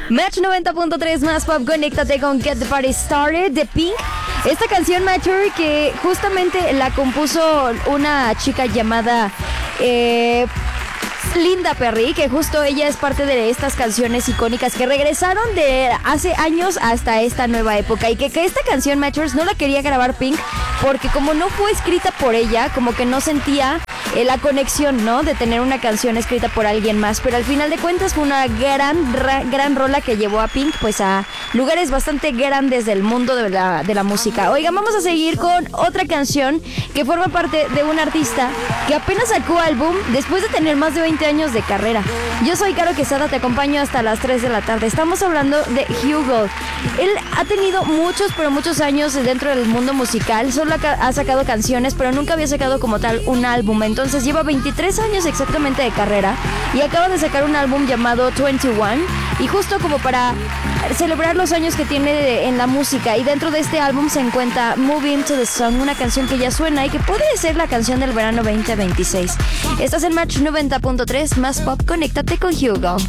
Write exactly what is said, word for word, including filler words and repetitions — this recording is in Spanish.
Match noventa punto tres más pop, conéctate con Get the Party Started de Pink. Esta canción Mature que justamente la compuso una chica llamada eh, Linda Perry, que justo ella es parte de estas canciones icónicas que regresaron de hace años hasta esta nueva época, y que, que esta canción Matures no la quería grabar Pink porque como no fue escrita por ella, como que no sentía eh, la conexión, ¿no? De tener una canción escrita por alguien más, pero al final de cuentas fue una gran, ra, gran rola que llevó a Pink pues a lugares bastante grandes del mundo de la, de la música. Oigan, vamos a seguir con otra canción que forma parte de un artista que apenas sacó álbum después de tener más de veinte años de carrera. Yo soy Caro Quesada, te acompaño hasta las tres de la tarde. Estamos hablando de Hugo. Él ha tenido muchos, pero muchos años dentro del mundo musical. Solo ha sacado canciones, pero nunca había sacado como tal un álbum. Entonces lleva veintitrés años exactamente de carrera y acaba de sacar un álbum llamado veintiuno. Y justo como para celebrar los años que tiene en la música, y dentro de este álbum se encuentra Moving to the Sun, una canción que ya suena y que puede ser la canción del verano veinte veintiséis. Estás en Match noventa punto tres más pop, conéctate con Hugo.